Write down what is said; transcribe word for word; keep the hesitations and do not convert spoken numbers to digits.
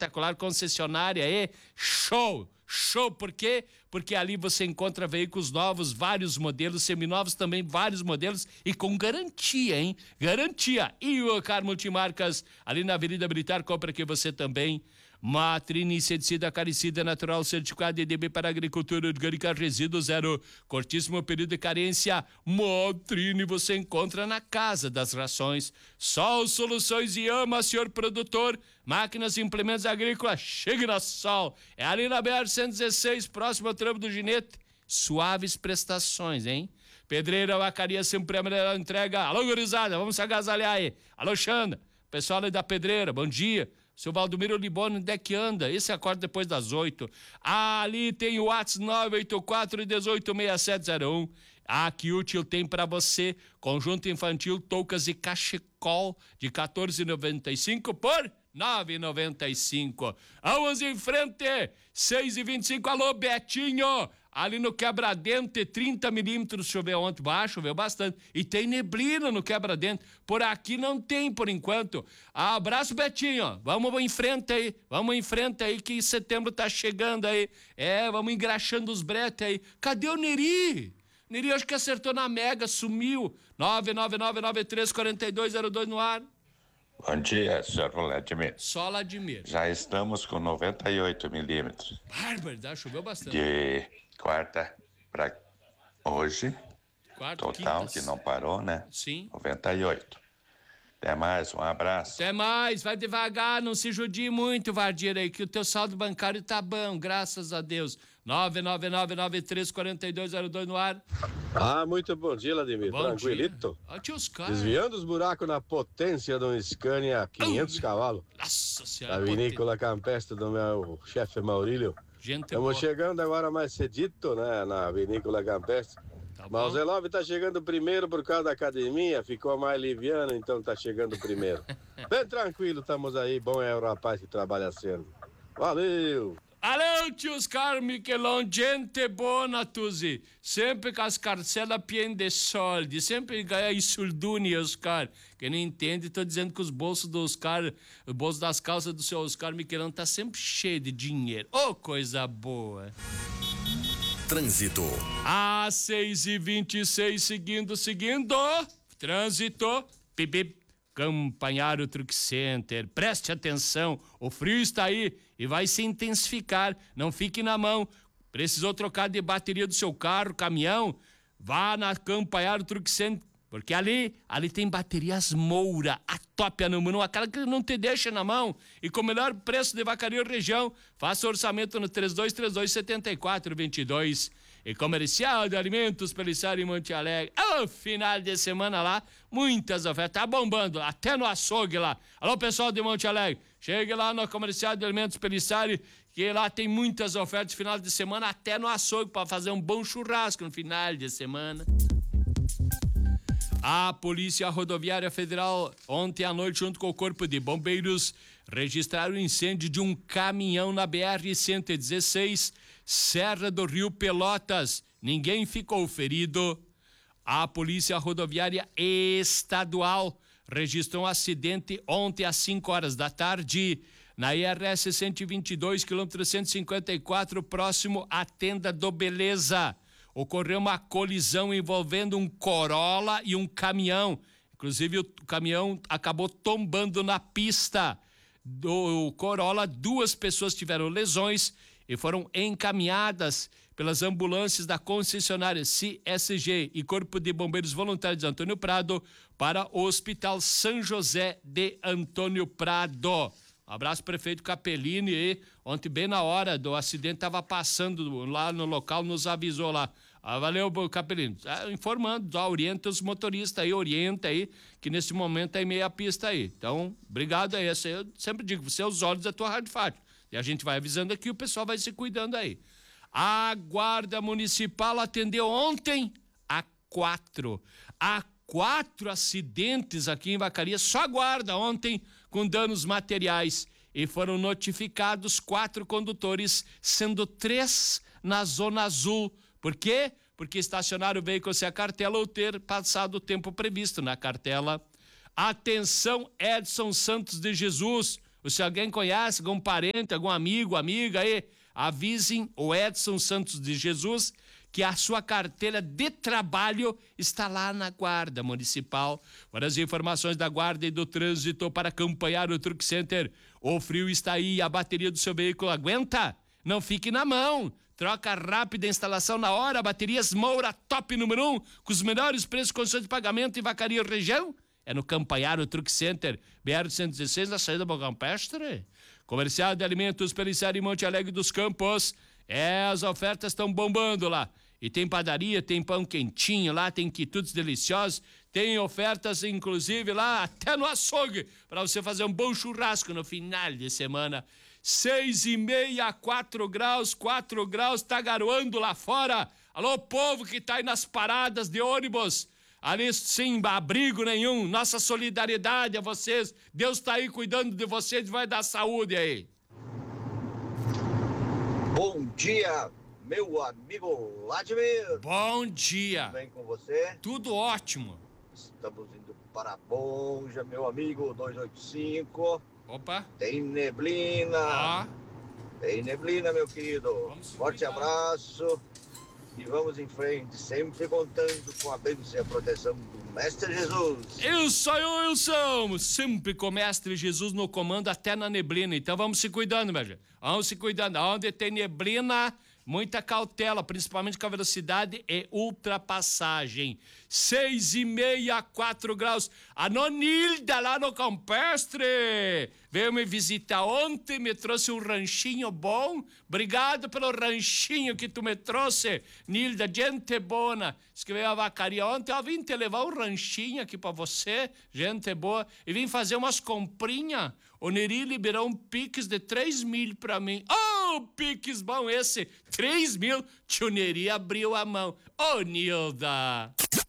espetacular, concessionária e show! Show, por quê? Porque ali você encontra veículos novos, vários modelos, seminovos também, vários modelos e com garantia, hein? Garantia! E o Car Multimarcas, ali na Avenida Militar, compra aqui você também. Matrine inseticida acaricida natural certificado E D B para agricultura orgânica resíduo zero, curtíssimo período de carência. Matrine você encontra na Casa das Rações. Sol Soluções e ama, senhor produtor, máquinas e implementos agrícolas, chegue na Sol, é ali na B R cento e dezesseis, próximo ao Trampo do Ginete. Suaves prestações, hein? Pedreira, vacaria, sempre a melhor entrega. Alô, gurizada, vamos se agasalhar aí. Alô, Xanda, pessoal aí da Pedreira, bom dia. Seu Valdomiro Libório, onde é que anda? Esse acorda depois das oito. Ah, ali tem o WhatsApp nove oito quatro, um oito, seis sete zero um. Ah, que útil tem para você. Conjunto infantil, toucas e cachecol de quatorze reais e noventa e cinco por nove reais e noventa e cinco. Vamos em frente, seis e vinte e cinco. Alô, Betinho. Ali no quebra-dente, trinta milímetros, choveu ontem baixo, choveu bastante. E tem neblina no quebra-dente. Por aqui não tem, por enquanto. Abraço, Betinho. Vamos em frente aí. Vamos em frente aí, que setembro tá chegando aí. É, vamos engraxando os bretes aí. Cadê o Neri? Neri, acho que acertou na Mega, sumiu. nove nove nove nove três quatro dois zero dois no ar. Bom dia, senhor Vladimir. Só Vladimir. Já estamos com noventa e oito milímetros. Bárbaro, choveu bastante. De quarta para hoje, Quarta, total, quintas. que não parou, né? Sim. noventa e oito. Até mais, um abraço. Até mais, vai devagar, não se judie muito, Vardir, aí, que o teu saldo bancário tá bom, graças a Deus. nove nove nove nove três quatro dois zero dois no ar. Ah, muito bom dia, Vladimir. Bom Tranquilito? Dia. Tio Oscar. Desviando os buracos na potência de um Scania quinhentos cavalos. Nossa Senhora. Da vinícola campestre do meu chefe Maurílio. Estamos chegando agora mais cedito, né, na vinícola campestre. Tá Mas o Zelov tá chegando primeiro por causa da academia, ficou mais liviano, então tá chegando primeiro. Bem tranquilo, estamos aí, bom é o rapaz que trabalha cedo. Valeu! Alô, tio Oscar Michelon, gente boa, Tuzi. Sempre com as carcelas pien de solde, sempre ganha insuldune, Oscar. Quem não entende, tô dizendo que os bolsos do Oscar, os bolsos das calças do seu Oscar Michelon tá sempre cheio de dinheiro. Ô, oh, coisa boa. Trânsito. Às seis e vinte e seis, seguindo, seguindo. Trânsito. Pip, Campanharo Truck Center. Preste atenção, o frio está aí e vai se intensificar. Não fique na mão. Precisou trocar de bateria do seu carro, caminhão? Vá na Campanharo Truck Center, porque ali, ali tem baterias Moura, a top, a número um, aquela que não te deixa na mão. E com o melhor preço de Vacaria região, faça orçamento no três dois três dois, sete quatro dois dois. E Comercial de Alimentos Pelissari em Monte Alegre. Ô, final de semana lá, muitas ofertas, tá bombando, até no açougue lá. Alô, pessoal de Monte Alegre, chegue lá no Comercial de Alimentos Pelissari, que lá tem muitas ofertas final de semana, até no açougue, para fazer um bom churrasco no final de semana. A Polícia Rodoviária Federal, ontem à noite, junto com o Corpo de Bombeiros, registraram o incêndio de um caminhão na B R cento e dezesseis, Serra do Rio Pelotas. Ninguém ficou ferido. A Polícia Rodoviária Estadual registrou um acidente ontem às cinco horas da tarde, na I R S cento e vinte e dois, quilômetro cento e cinquenta e quatro, próximo à Tenda do Beleza. Ocorreu uma colisão envolvendo um Corolla e um caminhão. Inclusive, o caminhão acabou tombando na pista do Corolla. Duas pessoas tiveram lesões e foram encaminhadas pelas ambulâncias da concessionária C S G e Corpo de Bombeiros Voluntários de Antônio Prado para o Hospital São José de Antônio Prado. Um abraço, prefeito Capellini, e ontem, bem na hora do acidente, estava passando lá no local, nos avisou lá. Ah, valeu, Capellini. Ah, informando, ah, orienta os motoristas aí, orienta aí, que nesse momento é meia pista aí. Então, obrigado aí. Eu sempre digo, você é os olhos da tua Rádio Fátima. E a gente vai avisando aqui, o pessoal vai se cuidando aí. A Guarda Municipal atendeu ontem a quatro. A quatro acidentes aqui em Vacaria, só a Guarda ontem, com danos materiais, e foram notificados quatro condutores, sendo três na Zona Azul. Por quê? Porque estacionaram o veículo sem a cartela ou ter passado o tempo previsto na cartela. Atenção, Edson Santos de Jesus, Ou se alguém conhece, algum parente, algum amigo, amiga aí, avisem o Edson Santos de Jesus que a sua carteira de trabalho está lá na Guarda Municipal. Para as informações da Guarda e do Trânsito para acompanhar o Truck Center, o frio está aí e a bateria do seu veículo aguenta? Não fique na mão. Troca rápida, instalação na hora, baterias Moura top número um, com os melhores preços, condições de pagamento em Vacaria e região. É no Campanharo Truck Center, B R cento e dezesseis, na saída do Campestre. Comercial de alimentos Pelissari em Monte Alegre dos Campos. É, as ofertas estão bombando lá. E tem padaria, tem pão quentinho lá, tem quitutes deliciosos, tem ofertas inclusive lá até no açougue, para você fazer um bom churrasco no final de semana. Seis e meia, quatro graus, quatro graus, tá garoando lá fora. Alô, povo que tá aí nas paradas de ônibus, ali sem abrigo nenhum, nossa solidariedade a vocês. Deus tá aí cuidando de vocês e vai dar saúde aí. Bom dia, meu amigo Vladimir. Bom dia. Tudo bem com você? Tudo ótimo. Estamos indo para Bonja, meu amigo, duzentos e oitenta e cinco. Opa. Tem neblina. Ah. Tem neblina, meu querido. Vamos Forte cuidar. abraço e vamos em frente, sempre contando com a bênção e a proteção do Mestre Jesus. Eu sou o Wilson, sempre com o Mestre Jesus no comando até na neblina. Então vamos se cuidando, meu gente. Vamos se cuidando. Onde tem neblina, muita cautela, principalmente com a velocidade e ultrapassagem. Seis e meia, quatro graus. A Nonilda lá no Campestre veio me visitar ontem, me trouxe um ranchinho bom. Obrigado pelo ranchinho que tu me trouxe, Nilda, gente boa. Escreveu a Vacaria ontem, eu vim te levar um ranchinho aqui pra você, gente boa, e vim fazer umas comprinhas. O Neri liberou um Pix de três mil pra mim. Oh, Pix bom esse, três mil. Tio Neri abriu a mão. Ô, oh, Nilda.